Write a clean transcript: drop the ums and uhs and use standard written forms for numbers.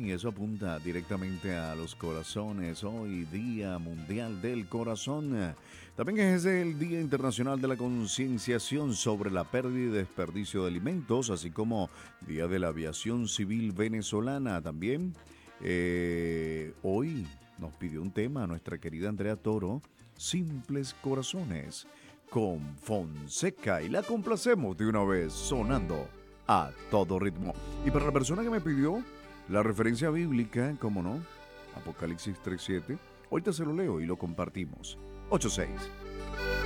y eso apunta directamente a los corazones. Hoy, Día Mundial del Corazón. También es el Día Internacional de la Concienciación sobre la pérdida y desperdicio de alimentos, así como Día de la Aviación Civil Venezolana. También hoy nos pidió un tema nuestra querida Andrea Toro, Simples Corazones, con Fonseca, y la complacemos de una vez sonando a todo ritmo. Y para la persona que me pidió la referencia bíblica, ¿cómo no? Apocalipsis 3:7. Ahorita se lo leo y lo compartimos. 8:6.